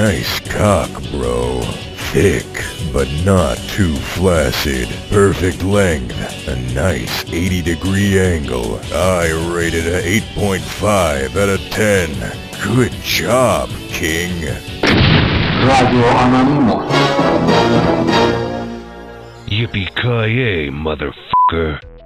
Nice cock, bro. Thick, but not too flaccid. Perfect length. A nice 80-degree angle. I rated a 8.5 out of 10. Good job, King. Radio Anonymous. Yippee-ki-yay, motherfucker.